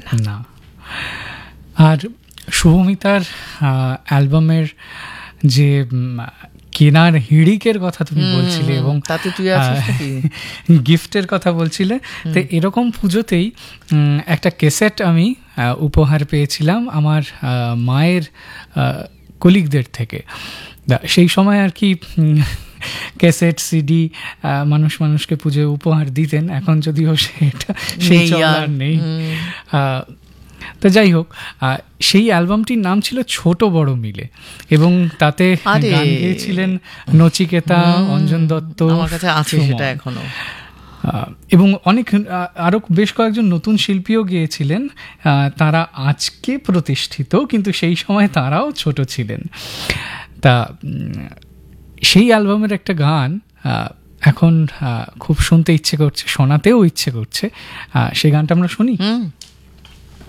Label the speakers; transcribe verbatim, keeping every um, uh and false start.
Speaker 1: না।
Speaker 2: না। আর শুভমিতার অ্যালবামের যে কেনার হিড়িকের কথা তুমি বলছিলে এবং
Speaker 1: তাতে তুই আছিস নাকি?
Speaker 2: গিফটের কথা বলছিলে, তো এরকম পুজোতেই একটা ক্যাসেট আমি উপহার পেয়েছিলাম আমার মায়ের কলিগদের থেকে। সেই সময় আর কি ক্যাসেট সিডি মানুষ মানুষকে পুজোয় উপহার দিতেন, এখন যদিও সেটা সেই চল নেই। তো যাই হোক, সেই অ্যালবামটির নাম ছিল ছোট বড় মিলে এবং তাতে গান গেয়েছিলেন নচিকেতা, অঞ্জন দত্ত,
Speaker 1: আমার কাছে আছে সেটা এখনো,
Speaker 2: এবং অনেক আরও বেশ কয়েকজন নতুন শিল্পীও গিয়েছিলেন। তারা আজকে প্রতিষ্ঠিত, কিন্তু সেই সময় তারাও ছোট ছিলেন। তা সেই অ্যালবামের একটা গান এখন খুব শুনতে ইচ্ছে করছে, শোনাতেও ইচ্ছে করছে। সেই গানটা আমরা শুনি।